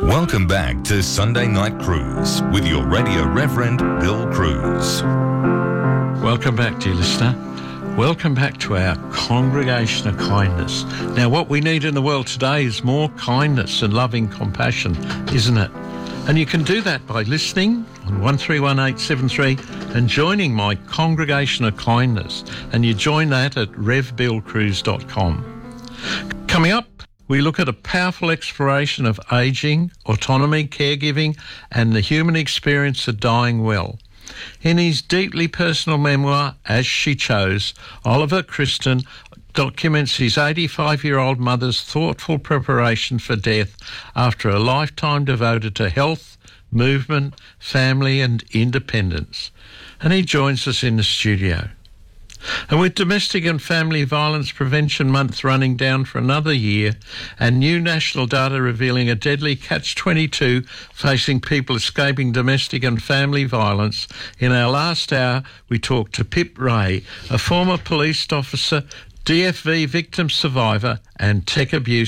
Welcome back to Sunday Night Cruise with your Radio Reverend Bill Cruz. Welcome back, dear listener. Welcome back to our Congregation of Kindness. Now, what we need in the world today is more kindness and loving compassion, isn't it? And you can do that by listening on 131873 and joining my Congregation of Kindness. And you join that at revbillcruz.com. Coming up, we look at a powerful exploration of ageing, autonomy, caregiving, and the human experience of dying well. In his deeply personal memoir, As She Chose, Oliver Christen documents his 85-year-old mother's thoughtful preparation for death after a lifetime devoted to health, movement, family and independence. And he joins us in the studio. And with Domestic and Family Violence Prevention Month running down for another year and new national data revealing a deadly catch-22 facing people escaping domestic and family violence, in our last hour we talked to Pip Ray, a former police officer, DFV victim survivor and tech abuse